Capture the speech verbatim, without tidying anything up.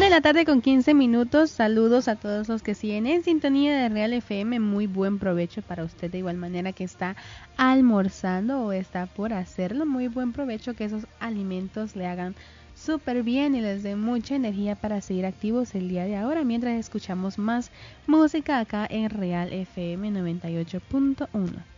de la tarde con quince minutos. Saludos a todos los que siguen en sintonía de Real F M. Muy buen provecho para usted, de igual manera que está almorzando o está por hacerlo. Muy buen provecho, que esos alimentos le hagan súper bien y les dé mucha energía para seguir activos el día de ahora, mientras escuchamos más música acá en Real F M noventa y ocho punto uno.